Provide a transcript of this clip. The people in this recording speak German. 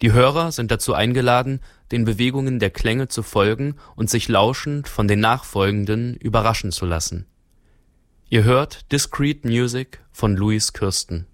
Die Hörer sind dazu eingeladen, den Bewegungen der Klänge zu folgen und sich lauschend von den nachfolgenden überraschen zu lassen. Ihr hört Discrete Music von Louis Kirsten.